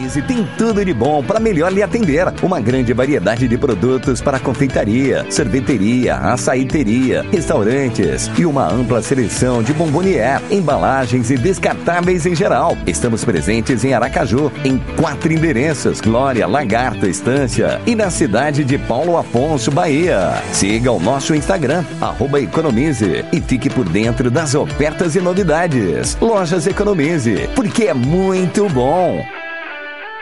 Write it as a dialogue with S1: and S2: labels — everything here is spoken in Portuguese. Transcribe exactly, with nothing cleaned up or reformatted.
S1: Economize tem tudo de bom para melhor lhe atender. Uma grande variedade de produtos para confeitaria, sorveteria, açaiteria, restaurantes e uma ampla seleção de bombonier, embalagens e descartáveis em geral. Estamos presentes em Aracaju, em quatro endereços: Glória, Lagarto, Estância e na cidade de Paulo Afonso, Bahia. Siga o nosso Instagram, arroba Economize, e fique por dentro das ofertas e novidades. Lojas Economize, porque é muito bom.